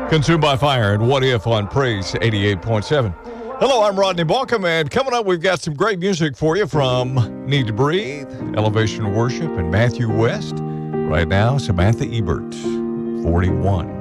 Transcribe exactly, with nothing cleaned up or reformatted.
Consumed by Fire and What If on Praise eighty-eight point seven. Hello, I'm Rodney Balcom, and coming up, we've got some great music for you from Need to Breathe, Elevation Worship, and Matthew West. Right now, Samantha Ebert, forty-one.